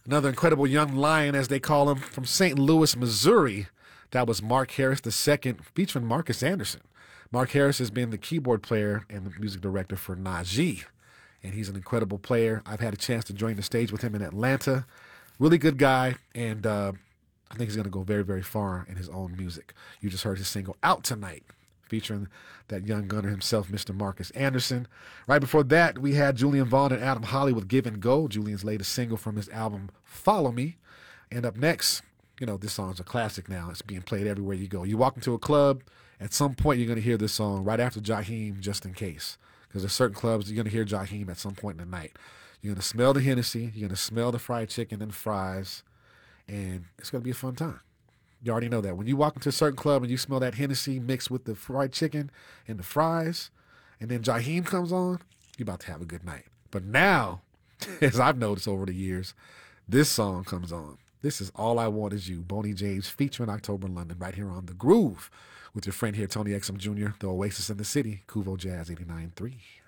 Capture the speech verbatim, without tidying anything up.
Another incredible young lion, as they call him, from Saint Louis, Missouri. That was Mark Harris the second, featuring Marcus Anderson. Mark Harris has been the keyboard player and the music director for Najee, and he's an incredible player. I've had a chance to join the stage with him in Atlanta. Really good guy, and uh, I think he's going to go very, very far in his own music. You just heard his single Out Tonight, featuring that young gunner himself, Mister Marcus Anderson. Right before that, we had Julian Vaughn and Adam Holly with Give and Go, Julian's latest single from his album Follow Me. And up next, you know, this song's a classic now. It's being played everywhere you go. You walk into a club, at some point you're going to hear this song right after Jaheim, Just in Case. Because there's certain clubs you're going to hear Jaheim at some point in the night. You're going to smell the Hennessy, you're going to smell the fried chicken and fries, and it's going to be a fun time. You already know that. When you walk into a certain club and you smell that Hennessy mixed with the fried chicken and the fries, and then Jaheim comes on, you're about to have a good night. But now, as I've noticed over the years, this song comes on. This is All I Want Is You, Boney James featuring October in London, right here on The Groove with your friend here, Tony Exum Junior, the Oasis in the City, Kuvo Jazz eighty-nine point three.